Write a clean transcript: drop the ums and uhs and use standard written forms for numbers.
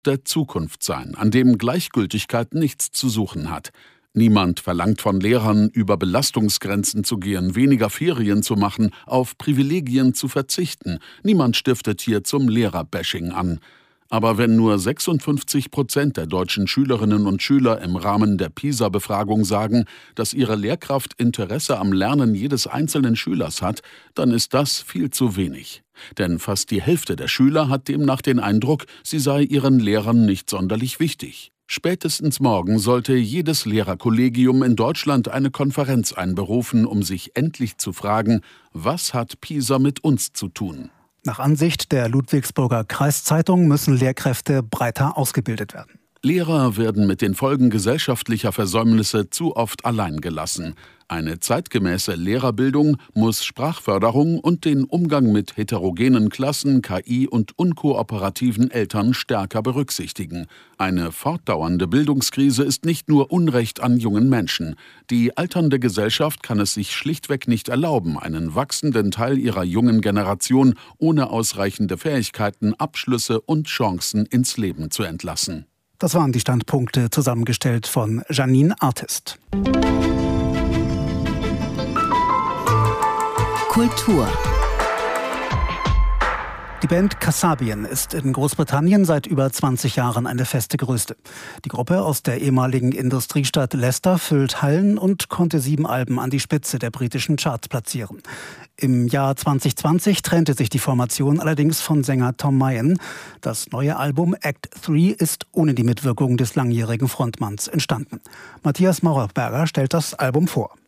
der Zukunft sein, an dem Gleichgültigkeit nichts zu suchen hat. Niemand verlangt von Lehrern, über Belastungsgrenzen zu gehen, weniger Ferien zu machen, auf Privilegien zu verzichten. Niemand stiftet hier zum Lehrerbashing an. Aber wenn nur 56% der deutschen Schülerinnen und Schüler im Rahmen der PISA-Befragung sagen, dass ihre Lehrkraft Interesse am Lernen jedes einzelnen Schülers hat, dann ist das viel zu wenig. Denn fast die Hälfte der Schüler hat demnach den Eindruck, sie sei ihren Lehrern nicht sonderlich wichtig. Spätestens morgen sollte jedes Lehrerkollegium in Deutschland eine Konferenz einberufen, um sich endlich zu fragen, was hat PISA mit uns zu tun? Nach Ansicht der Ludwigsburger Kreiszeitung müssen Lehrkräfte breiter ausgebildet werden. Lehrer werden mit den Folgen gesellschaftlicher Versäumnisse zu oft allein gelassen. Eine zeitgemäße Lehrerbildung muss Sprachförderung und den Umgang mit heterogenen Klassen, KI und unkooperativen Eltern stärker berücksichtigen. Eine fortdauernde Bildungskrise ist nicht nur Unrecht an jungen Menschen. Die alternde Gesellschaft kann es sich schlichtweg nicht erlauben, einen wachsenden Teil ihrer jungen Generation ohne ausreichende Fähigkeiten, Abschlüsse und Chancen ins Leben zu entlassen. Das waren die Standpunkte, zusammengestellt von Janine Artist. Kultur. Die Band Kasabian ist in Großbritannien seit über 20 Jahren eine feste Größe. Die Gruppe aus der ehemaligen Industriestadt Leicester füllt Hallen und konnte 7 Alben an die Spitze der britischen Charts platzieren. Im Jahr 2020 trennte sich die Formation allerdings von Sänger Tom Mayen. Das neue Album Act 3 ist ohne die Mitwirkung des langjährigen Frontmanns entstanden. Matthias Mauerberger stellt das Album vor.